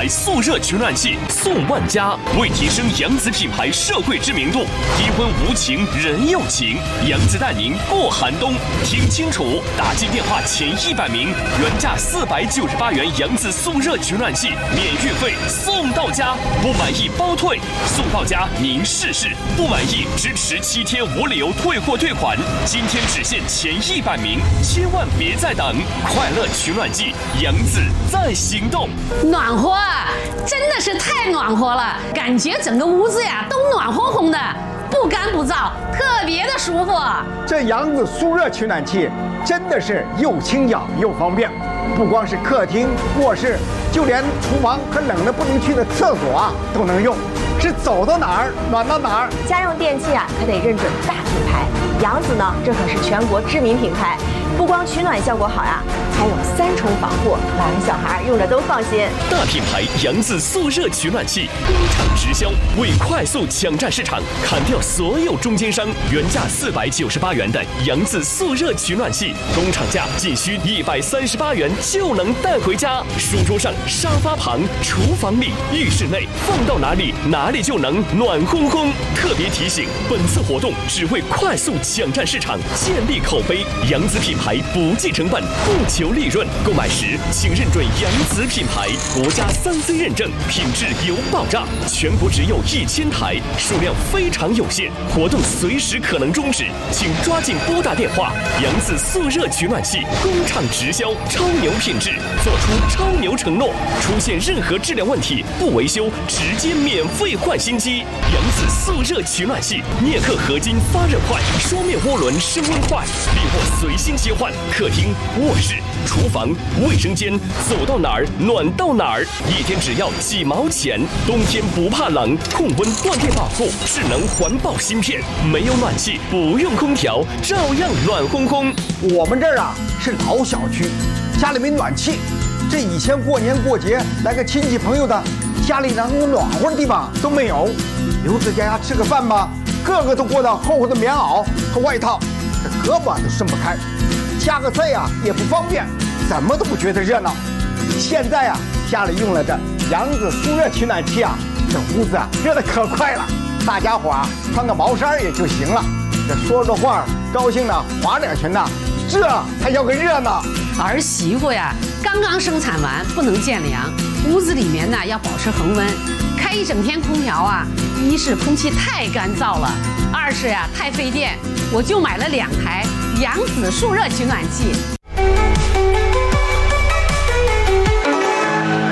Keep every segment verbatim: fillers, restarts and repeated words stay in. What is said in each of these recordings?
速热取暖器送万家。为提升扬子品牌社会知名度，低温无情人有情，扬子带您过寒冬。听清楚，打进电话前一百名，原价四百九十八元扬子速热取暖器免运费送到家，不满意包退，送到家您试试，不满意支持七天无理由退货退款。今天只限前一百名，千万别再等！快乐取暖季，扬子在行动。 暖和啊，真的是太暖和了，感觉整个屋子呀都暖烘烘的，不干不燥，特别的舒服。 这扬子速热取暖器真的是又轻巧又方便，不光是客厅、卧室，就连厨房和冷的不能去的厕所啊都能用，是走到哪儿暖到哪儿。 家用电器啊，可得认准大品牌。扬子呢，这可是全国知名品牌，不光取暖效果好呀，还有三重防护，老人小孩用着都放心。 大品牌扬子速热取暖器工厂直销，为快速抢占市场，砍掉所有中间商。原价四百九十八元的扬子速热取暖器，工厂价仅需一百三十八元就能带回家。书桌上、沙发旁、厨房里、浴室内，放到哪里哪里就能暖烘烘。特别提醒，本次活动只为快速抢占市场，建立口碑。扬子品牌不计成本，不求利润。购买时请认准扬子品牌，国家三 C 认证，品质有保障。全国只有一千台，数量非常有限，活动随时可能终止，请抓紧拨打电话。扬子速热取暖器工厂直销，超牛品质，做出超牛承诺。出现任何质量问题，不维修直接免费换新机。扬子速热取暖器，镍铬合金发热快，双面涡轮升温快，利货随心切换，客厅、卧室、厨房、卫生间，走到哪儿暖到哪儿，一天只要几毛钱。冬天不怕冷，控温断电保护，智能环保芯片，没有暖气不用空调，照样暖烘烘。 我们这儿啊是老小区，家里没暖气，这以前过年过节来个亲戚朋友的，家里能有暖和的地方都没有，留在家吃个饭吧，个个都裹到厚厚的棉袄和外套，这胳膊都伸不开，夹个菜呀、啊、也不方便，怎么都不觉得热闹。现在啊，家里用了这扬子速热取暖器啊，这屋子啊热得可快了，大家伙啊穿个毛衫也就行了，这说着话高兴的划两拳呐，这还要个热闹。 儿媳妇呀，刚刚生产完不能见凉，屋子里面呢要保持恒温，开一整天空调啊，一是空气太干燥了，二是呀太费电，我就买了两台扬子速热取暖器。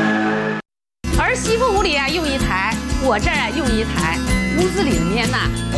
儿媳妇屋里啊用一台，我这儿啊用一台，屋子里面呢